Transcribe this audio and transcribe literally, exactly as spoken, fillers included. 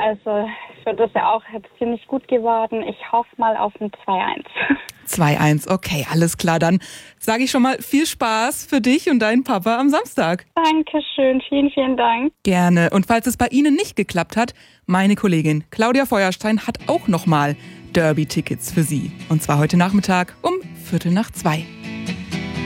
also für das ja auch jetzt ziemlich gut geworden. Ich hoffe mal auf ein zwei eins. zwei eins, okay, alles klar. Dann sage ich schon mal viel Spaß für dich und deinen Papa am Samstag. Dankeschön, vielen, vielen Dank. Gerne. Und falls es bei Ihnen nicht geklappt hat, meine Kollegin Claudia Feuerstein hat auch nochmal Derby-Tickets für Sie. Und zwar heute Nachmittag um Viertel nach zwei.